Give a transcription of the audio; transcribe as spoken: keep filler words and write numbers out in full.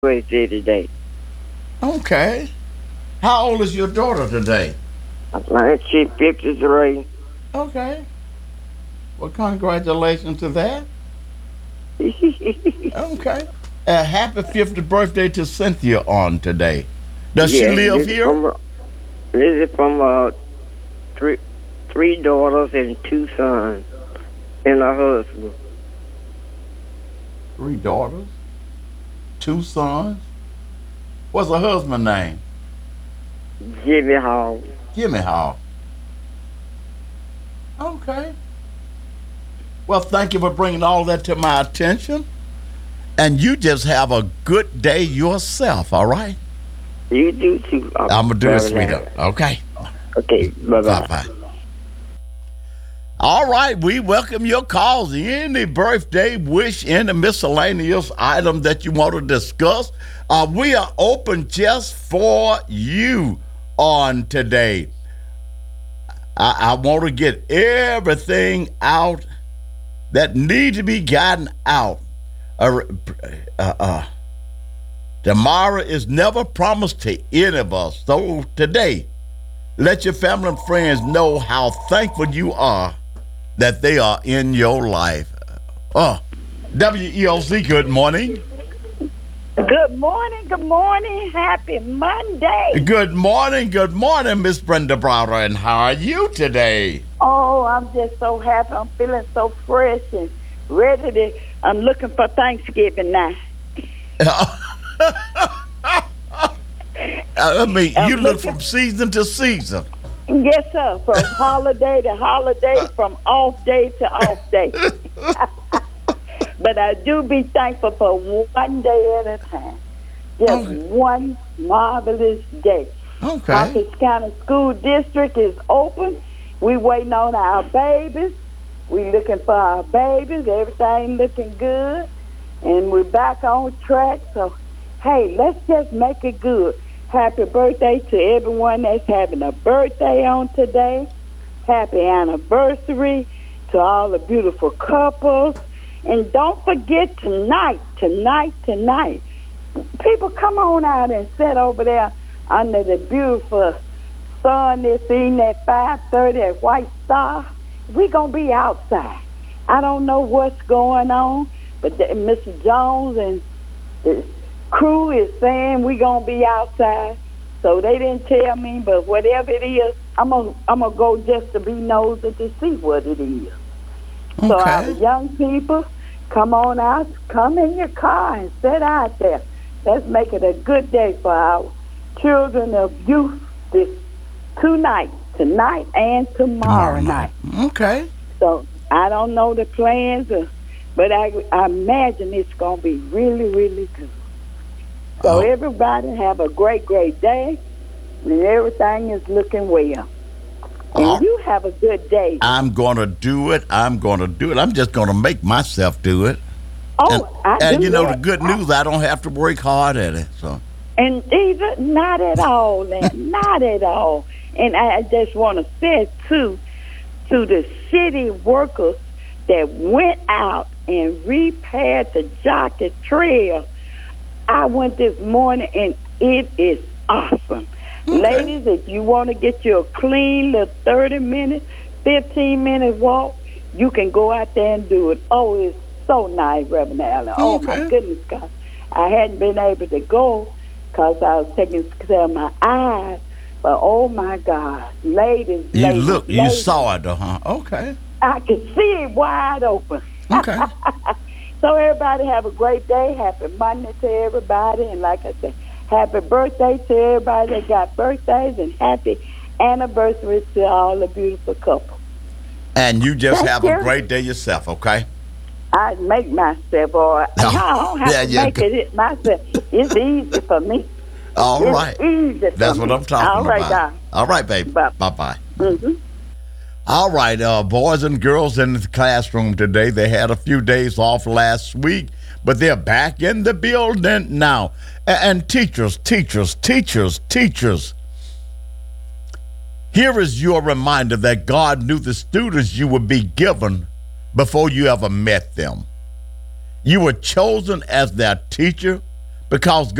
birthday today. Okay. How old is your daughter today? Uh, She's fifty-three. Okay. Well, congratulations to that. Okay. Uh, happy fiftieth birthday to Cynthia on today. Does she Yeah, live this is here? from, uh, this is from uh, three, three daughters and two sons and a husband. Three daughters, two sons. What's her husband's name? Jimmy Hall. Jimmy Hall. Okay. Well, thank you for bringing all that to my attention. And you just have a good day yourself, all right? You do too. Uh, I'm going to do it, very sweetheart. nice. Okay. Okay, bye-bye. Bye-bye. All right, we welcome your calls. Any birthday wish, any miscellaneous item that you want to discuss, uh, we are open just for you on today. I, I want to get everything out that needs to be gotten out. Uh, uh, uh, tomorrow is never promised to any of us. So today, let your family and friends know how thankful you are that they are in your life. Oh, W E O Z, good morning. Good morning, good morning. Happy Monday. Good morning, good morning, Miss Brenda Browder. And how are you today? Oh, I'm just so happy. I'm feeling so fresh and ready to, I'm looking for Thanksgiving now. I mean, I'm you look looking- from season to season. Yes, sir. From holiday to holiday, from off day to off day. But I do be thankful for one day at a time. Just Okay. one marvelous day. Okay. Hawkins County School District is open. We waiting on our babies. We looking for our babies. Everything looking good. And we're back on track. So, hey, let's just make it good. Happy birthday to everyone that's having a birthday on today. Happy anniversary to all the beautiful couples. And don't forget tonight, tonight, tonight. People, come on out and sit over there under the beautiful sun this evening at five thirty at White Star. We're going to be outside. I don't know what's going on, but the, Mister Jones and the crew is saying we're going to be outside. So they didn't tell me, but whatever it is, I'm going I'm to go just to be nosy to see what it is. So our Okay. young people, come on out, come in your car and sit out there. Let's make it a good day for our children of youth this two nights, tonight and tomorrow, Tomorrow night. night. Okay. So I don't know the plans, uh, but I, I imagine it's going to be really, really good. So Oh. everybody have a great, great day, and everything is looking well. And Oh. you have a good day. I'm going to do it. I'm going to do it. I'm just going to make myself do it. oh, and I and do you know, that. the good news, I don't have to work hard at it. So. And even not at all, and not at all. And I I just want to say too, to the city workers that went out and repaired the Jockey Trail. I went this morning, and it is awesome. Okay. Ladies, if you want to get you a clean little thirty minute, fifteen minute walk, you can go out there and do it. Oh, it's so nice, Reverend Allen. Oh, my Okay. goodness, God. I hadn't been able to go because I was taking care of my eyes. But, oh, my God, ladies, You ladies, look, you ladies, saw it, huh? Okay. I can see it wide open. Okay. So everybody have a great day. Happy Monday to everybody. And like I said, happy birthday to everybody that got birthdays, and happy anniversary to all the beautiful couples. And you just Thank have you. a great day yourself, okay? I make myself, or No. I don't have Yeah, to yeah. make it myself. It's easy for me. All it's right. easy for That's me. what I'm talking All right, about. All right, baby. Bye. Bye-bye. Mm-hmm. All right, uh, boys and girls in the classroom today, they had a few days off last week, but they're back in the building now. A- And teachers, teachers, teachers, teachers, here is your reminder that God knew the students you would be given before you ever met them. You were chosen as their teacher because